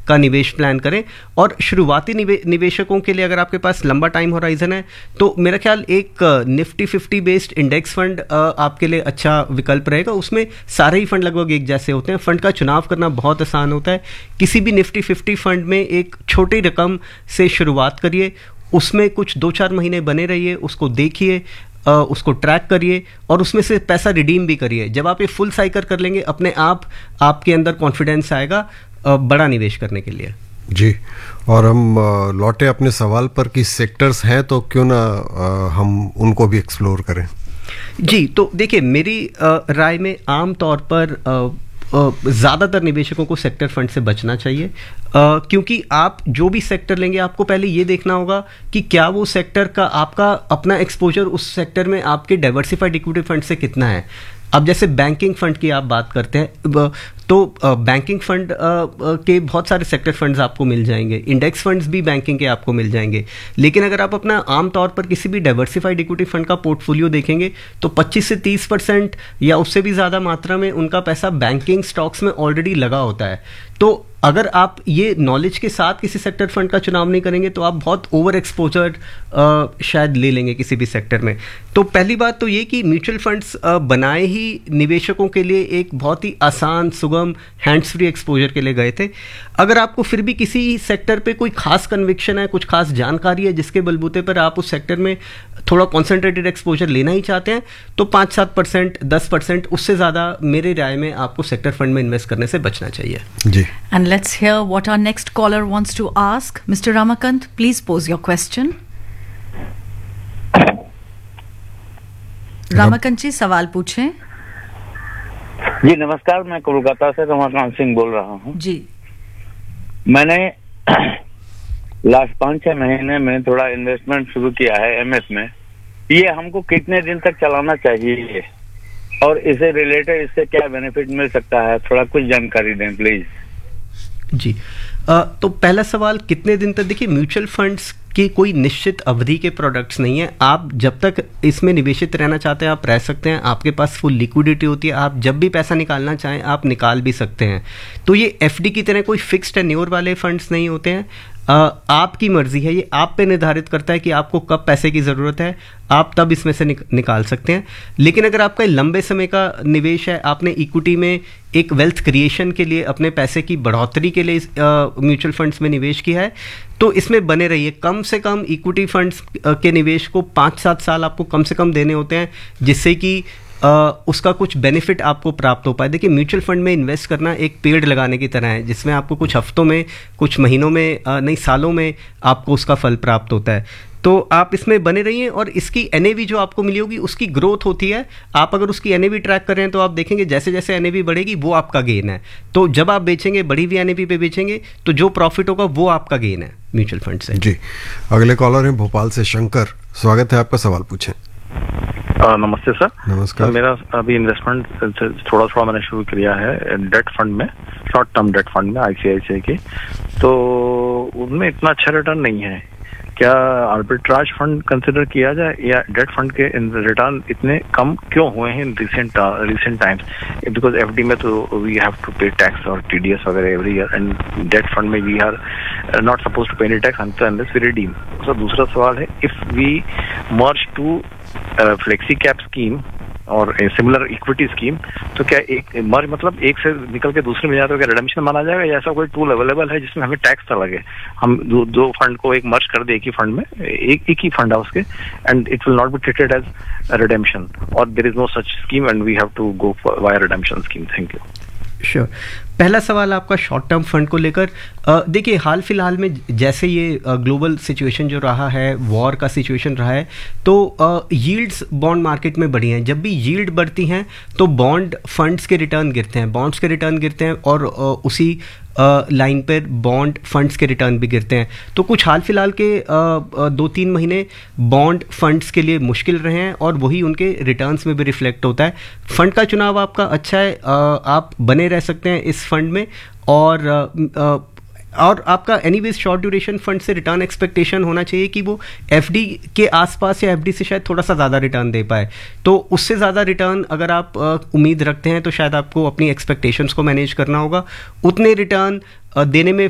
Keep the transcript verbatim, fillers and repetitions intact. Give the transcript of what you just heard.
का निवेश प्लान करें। और शुरुआती निवे, निवेशकों के लिए अगर आपके पास लंबा टाइम होराइजन है तो मेरा ख्याल एक Nifty fifty based index fund आपके लिए अच्छा विकल्प रहेगा। उसमें सारे ही फंड लगभग एक जैसे होते हैं, फंड का चुनाव करना बहुत आसान होता है। किसी भी निफ्टी फिफ्टी फंड में एक छोटी रकम से शुरुआत करिए, उसमें कुछ दो चार महीने बने रहिए, उसको देखिए, उसको ट्रैक करिए और उसमें से पैसा रिडीम भी करिए। जब आप ये फुल साइकिल कर लेंगे अपने आप आपके अंदर कॉन्फिडेंस आएगा बड़ा निवेश करने के लिए। जी, और हम लौटे अपने सवाल पर कि सेक्टर्स हैं तो क्यों ना हम उनको भी एक्सप्लोर करें। जी, तो देखिए मेरी राय में आम तौर पर ज़्यादातर निवेशकों को सेक्टर फंड से बचना चाहिए, uh, क्योंकि आप जो भी सेक्टर लेंगे आपको पहले ये देखना होगा कि क्या वो सेक्टर का आपका अपना एक्सपोजर उस सेक्टर में आपके डाइवर्सिफाइड इक्विटी फंड से कितना है। अब जैसे बैंकिंग फंड की आप बात करते हैं तो बैंकिंग फंड के बहुत सारे सेक्टर फंड्स आपको मिल जाएंगे, इंडेक्स फंड्स भी बैंकिंग के आपको मिल जाएंगे। लेकिन अगर आप अपना आम तौर पर किसी भी डाइवर्सिफाइड इक्विटी फंड का पोर्टफोलियो देखेंगे तो पच्चीस से तीस परसेंट या उससे भी ज़्यादा मात्रा में उनका पैसा बैंकिंग स्टॉक्स में ऑलरेडी लगा होता है। तो अगर आप ये नॉलेज के साथ किसी सेक्टर फंड का चुनाव नहीं करेंगे तो आप बहुत ओवर एक्सपोजर शायद ले लेंगे किसी भी सेक्टर में। तो पहली बात तो ये कि म्यूचुअल फंड्स बनाए ही निवेशकों के लिए एक बहुत ही आसान, सुगम, हैंड्स फ्री एक्सपोजर के लिए गए थे। अगर आपको फिर भी किसी सेक्टर पे कोई खास कन्विक्शन है, कुछ खास जानकारी है जिसके बलबूते पर आप उस सेक्टर में थोड़ा कॉन्सेंट्रेटेड एक्सपोजर लेना ही चाहते हैं तो पाँच सात परसेंट दस परसेंट उससे ज़्यादा मेरे राय में आपको सेक्टर फंड में इन्वेस्ट करने से बचना चाहिए। जी, and let's hear what our next collar wants to ask. Mister Ramakant, please pose your question. Ramakant जी, सवाल पूछें। जी नमस्कार, मैं कोलकाता से रमाकांत सिंह बोल रहा हूँ। जी, मैंने लास्ट पाँच छह महीने में थोड़ा इन्वेस्टमेंट शुरू किया है एमएफ में। ये हमको कितने दिन तक चलाना चाहिए और इसे रिलेटेड इससे क्या बेनिफिट मिल सकता है, थोड़ा कुछ जानकारी दें प्लीज। जी, आ, तो पहला सवाल कितने दिन तक, देखिए म्यूचुअल फंड्स की कोई निश्चित अवधि के प्रोडक्ट्स नहीं है। आप जब तक इसमें निवेशित रहना चाहते हैं आप रह सकते हैं, आपके पास फुल लिक्विडिटी होती है, आप जब भी पैसा निकालना चाहें आप निकाल भी सकते हैं। तो ये एफडी की तरह कोई फिक्स्ड टेन्योर वाले फंड्स नहीं होते हैं। आ, आपकी मर्जी है, ये आप पे निर्धारित करता है कि आपको कब पैसे की ज़रूरत है, आप तब इसमें से निक, निकाल सकते हैं। लेकिन अगर आपका लंबे समय का निवेश है, आपने इक्विटी में एक वेल्थ क्रिएशन के लिए अपने पैसे की बढ़ोतरी के लिए म्यूचुअल फंड्स में निवेश किया है तो इसमें बने रहिए। कम से कम इक्विटी फंड्स के निवेश को पाँच सात साल आपको कम से कम देने होते हैं जिससे कि Uh, उसका कुछ बेनिफिट आपको प्राप्त हो पाए। देखिए म्यूचुअल फंड में इन्वेस्ट करना एक पेड़ लगाने की तरह है जिसमें आपको कुछ हफ्तों में, कुछ महीनों में, uh, नहीं सालों में आपको उसका फल प्राप्त होता है। तो आप इसमें बने रहिए और इसकी एनएवी जो आपको मिली होगी उसकी ग्रोथ होती है। आप अगर उसकी एनएवी ट्रैक कर रहे हैं तो आप देखेंगे जैसे जैसे एनएवी बढ़ेगी वो आपका गेन है। तो जब आप बेचेंगे, बढ़ी हुई एनएवी पे बेचेंगे तो जो प्रॉफिट होगा वो आपका गेन है म्यूचुअल फंड से। जी, अगले कॉलर हैं भोपाल से शंकर, स्वागत है आपका, सवाल पूछें। नमस्ते सर। नमस्कार। तो मेरा अभी इन्वेस्टमेंट थोड़ा थोड़ा मैंने शुरू किया है डेट फंड में, शॉर्ट टर्म डेट फंड में आईसीआईसीआई के, तो उनमें इतना अच्छा रिटर्न नहीं है। क्या आर्बिट्राज फंड कंसिडर किया जाए या डेट फंड के रिटर्न इतने कम क्यों हुए हैं in recent recent times? Because FD में तो वी हैव टू पे टैक्स और टीडीएस वगैरह every year, and date fund में we are not suppose to पे any tax unless we redeem. सो दूसरा सवाल है, if we merge to flexi cap scheme और सिमिलर इक्विटी स्कीम, तो क्या एक मर्ज मतलब एक से निकल के दूसरे में जाए तो क्या रिडम्पशन माना जाएगा या ऐसा कोई टूल अवेलेबल है जिसमें हमें टैक्स ना लगे? हम दो, दो फंड को एक मर्ज कर दे एक ही फंड में, एक एक ही फंड है उसके, and it will not be treated as redemption, और there is no such scheme and we have to go via redemption scheme. Thank you. Sure. पहला सवाल आपका शॉर्ट टर्म फंड को लेकर, देखिए हाल फिलहाल में जैसे ये ग्लोबल सिचुएशन जो रहा है, वॉर का सिचुएशन रहा है, तो यील्ड्स बॉन्ड मार्केट में बढ़ी हैं। जब भी यील्ड बढ़ती हैं तो बॉन्ड फंड्स के रिटर्न गिरते हैं, बॉन्ड्स के रिटर्न गिरते हैं और uh, उसी लाइन uh, पर बॉन्ड फंड्स के रिटर्न भी गिरते हैं। तो कुछ हाल फिलहाल के uh, uh, दो तीन महीने बॉन्ड फंड्स के लिए मुश्किल रहे हैं और वही उनके रिटर्न्स में भी रिफ्लेक्ट होता है। फंड का चुनाव आपका अच्छा है, uh, आप बने रह सकते हैं इस फंड में, और uh, uh, और आपका एनीवेज शॉर्ट ड्यूरेशन फंड से रिटर्न एक्सपेक्टेशन होना चाहिए कि वो एफडी के आसपास या एफडी से शायद थोड़ा सा ज़्यादा रिटर्न दे पाए। तो उससे ज़्यादा रिटर्न अगर आप आ, उम्मीद रखते हैं तो शायद आपको अपनी एक्सपेक्टेशंस को मैनेज करना होगा। उतने रिटर्न देने में